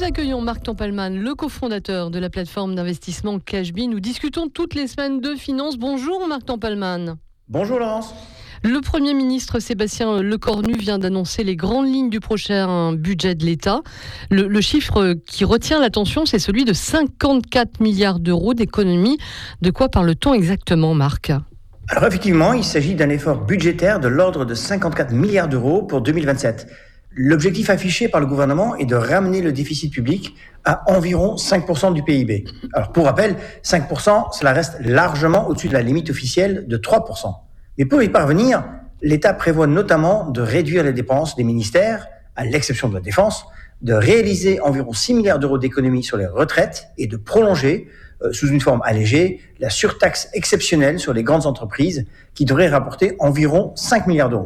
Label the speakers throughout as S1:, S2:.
S1: Nous accueillons Marc Tempelman, le cofondateur de la plateforme d'investissement Cashbee. Nous discutons toutes les semaines de finances. Bonjour Marc Tempelman.
S2: Bonjour Laurence.
S1: Le Premier ministre Sébastien Lecornu vient d'annoncer les grandes lignes du prochain budget de l'État. Le chiffre qui retient l'attention, c'est celui de 54 milliards d'euros d'économies. De quoi parle-t-on exactement, Marc ?
S2: Alors effectivement, il s'agit d'un effort budgétaire de l'ordre de 54 milliards d'euros pour 2027. L'objectif affiché par le gouvernement est de ramener le déficit public à environ 5% du PIB. Alors pour rappel, 5%, cela reste largement au-dessus de la limite officielle de 3%. Mais pour y parvenir, l'État prévoit notamment de réduire les dépenses des ministères, à l'exception de la défense, de réaliser environ 6 milliards d'euros d'économies sur les retraites et de prolonger, sous une forme allégée, la surtaxe exceptionnelle sur les grandes entreprises qui devrait rapporter environ 5 milliards d'euros.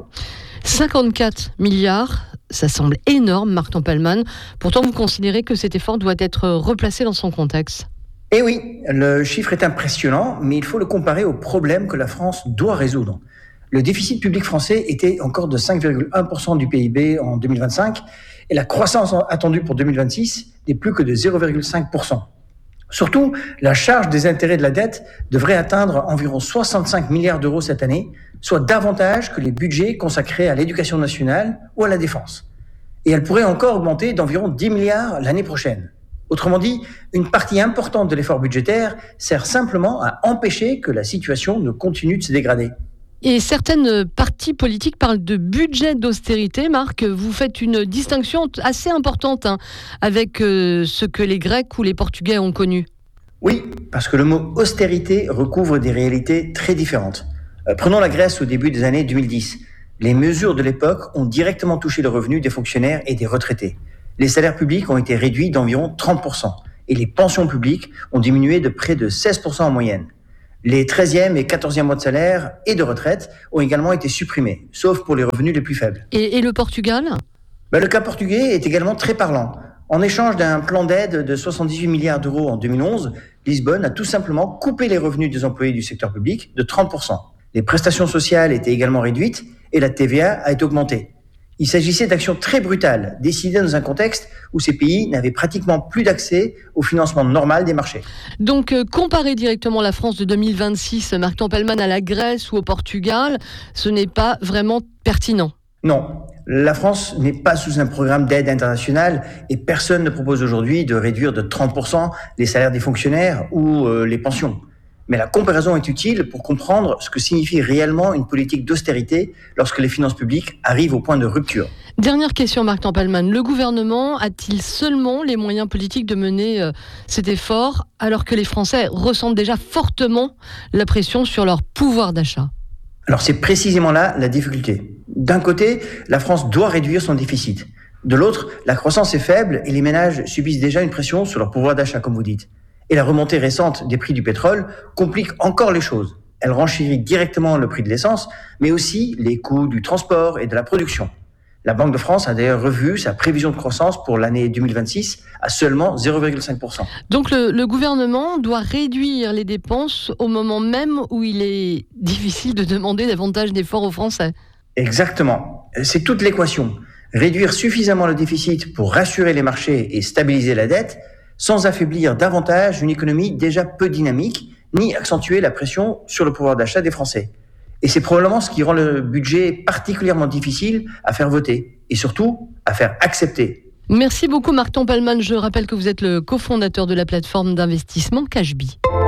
S1: 54 milliards, ça semble énorme, Marc Tempelman. Pourtant, vous considérez que cet effort doit être replacé dans son contexte.
S2: Eh oui, le chiffre est impressionnant, mais il faut le comparer aux problèmes que la France doit résoudre. Le déficit public français était encore de 5,1% du PIB en 2025 et la croissance attendue pour 2026 n'est plus que de 0,5%. Surtout, la charge des intérêts de la dette devrait atteindre environ 65 milliards d'euros cette année, soit davantage que les budgets consacrés à l'éducation nationale ou à la défense. Et elle pourrait encore augmenter d'environ 10 milliards l'année prochaine. Autrement dit, une partie importante de l'effort budgétaire sert simplement à empêcher que la situation ne continue de se dégrader.
S1: Et certaines partis politiques parlent de budget d'austérité. Marc, vous faites une distinction assez importante avec ce que les Grecs ou les Portugais ont connu.
S2: Oui, parce que le mot austérité recouvre des réalités très différentes. Prenons la Grèce au début des années 2010. Les mesures de l'époque ont directement touché le revenu des fonctionnaires et des retraités. Les salaires publics ont été réduits d'environ 30% et les pensions publiques ont diminué de près de 16% en moyenne. Les 13e et 14e mois de salaire et de retraite ont également été supprimés, sauf pour les revenus les plus faibles.
S1: Et le Portugal ?
S2: Le cas portugais est également très parlant. En échange d'un plan d'aide de 78 milliards d'euros en 2011, Lisbonne a tout simplement coupé les revenus des employés du secteur public de 30%. Les prestations sociales étaient également réduites et la TVA a été augmentée. Il s'agissait d'actions très brutales, décidées dans un contexte où ces pays n'avaient pratiquement plus d'accès au financement normal des marchés.
S1: Donc, comparer directement la France de 2026, Marc Tempelman, à la Grèce ou au Portugal, ce n'est pas vraiment pertinent.
S2: Non, la France n'est pas sous un programme d'aide internationale et personne ne propose aujourd'hui de réduire de 30% les salaires des fonctionnaires ou les pensions. Mais la comparaison est utile pour comprendre ce que signifie réellement une politique d'austérité lorsque les finances publiques arrivent au point de rupture.
S1: Dernière question, Marc Tempelman. Le gouvernement a-t-il seulement les moyens politiques de mener cet effort alors que les Français ressentent déjà fortement la pression sur leur pouvoir d'achat ?
S2: Alors c'est précisément là la difficulté. D'un côté, la France doit réduire son déficit. De l'autre, la croissance est faible et les ménages subissent déjà une pression sur leur pouvoir d'achat, comme vous dites. Et la remontée récente des prix du pétrole complique encore les choses. Elle renchérit directement le prix de l'essence, mais aussi les coûts du transport et de la production. La Banque de France a d'ailleurs revu sa prévision de croissance pour l'année 2026 à seulement 0,5%.
S1: Donc le gouvernement doit réduire les dépenses au moment même où il est difficile de demander davantage d'efforts aux Français.
S2: Exactement. C'est toute l'équation. Réduire suffisamment le déficit pour rassurer les marchés et stabiliser la dette, sans affaiblir davantage une économie déjà peu dynamique, ni accentuer la pression sur le pouvoir d'achat des Français. Et c'est probablement ce qui rend le budget particulièrement difficile à faire voter, et surtout à faire accepter.
S1: Merci beaucoup Marc Tempelman. Je rappelle que vous êtes le cofondateur de la plateforme d'investissement Cashbee.